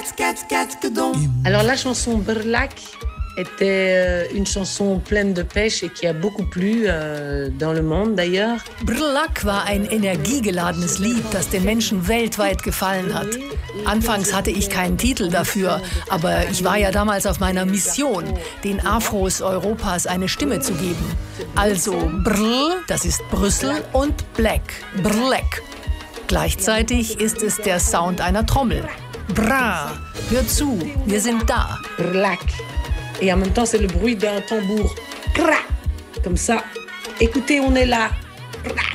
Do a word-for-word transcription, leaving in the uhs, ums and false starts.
Alors la chanson Brrlak était une chanson pleine de pêche et qui a beaucoup plu euh, dans le monde d'ailleurs. Brrlak war ein energiegeladenes Lied, das den Menschen weltweit gefallen hat. Anfangs hatte ich keinen Titel dafür, aber ich war ja damals auf meiner Mission, den Afros Europas eine Stimme zu geben. Also Brrl, das ist Brüssel, und Black, Brrlak. Gleichzeitig ist es der Sound einer Trommel. Bra, hör zu, wir sind da. Brrlak. Et en même temps, c'est le bruit d'un tambour. Comme ça. Écoutez, on est là.